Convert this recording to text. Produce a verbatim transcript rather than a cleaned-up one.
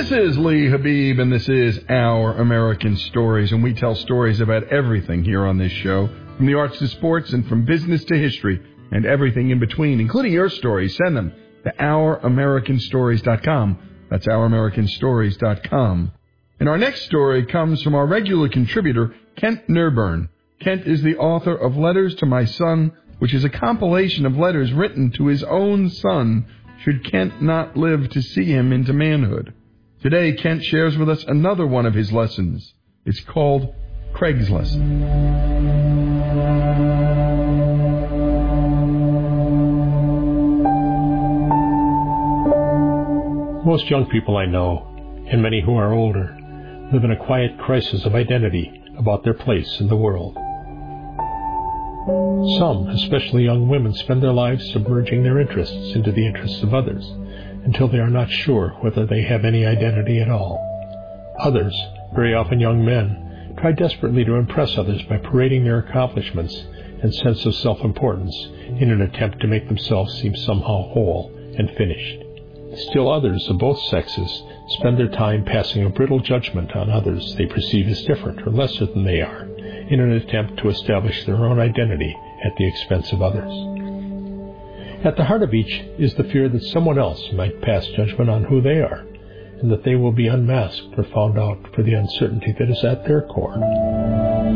This is Lee Habib, and this is Our American Stories, and we tell stories about everything here on this show, from the arts to sports and from business to history and everything in between, including your stories. Send them to our american stories dot com. That's our american stories dot com. And our next story comes from our regular contributor, Kent Nerburn. Kent is the author of Letters to My Son, which is a compilation of letters written to his own son, should Kent not live to see him into manhood. Today, Kent shares with us another one of his lessons. It's called Craig's Lesson. Most young people I know, and many who are older, live in a quiet crisis of identity about their place in the world. Some, especially young women, spend their lives submerging their interests into the interests of others until they are not sure whether they have any identity at all. Others, very often young men, try desperately to impress others by parading their accomplishments and sense of self-importance in an attempt to make themselves seem somehow whole and finished. Still others of both sexes spend their time passing a brittle judgment on others they perceive as different or lesser than they are, in an attempt to establish their own identity at the expense of others. At the heart of each is the fear that someone else might pass judgment on who they are, and that they will be unmasked or found out for the uncertainty that is at their core.